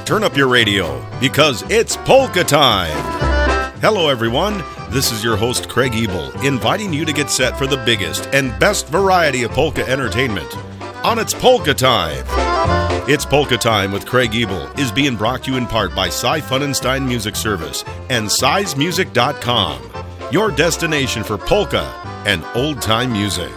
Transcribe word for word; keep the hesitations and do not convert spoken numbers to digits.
turn up your radio because it's polka time. Hello, everyone. This is your host, Craig Ebel, inviting you to get set for the biggest and best variety of polka entertainment on It's Polka Time. It's Polka Time with Craig Ebel is being brought to you in part by Cy Funenstein Music Service and Cy's Music dot com, your destination for polka and old-time music.